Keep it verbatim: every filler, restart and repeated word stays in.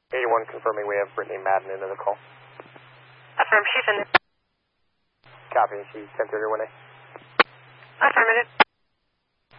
eighty-one confirming we have Brittany Madden into the call. Affirm, she's in. Copy, she's ten thirty-one A. Affirmative.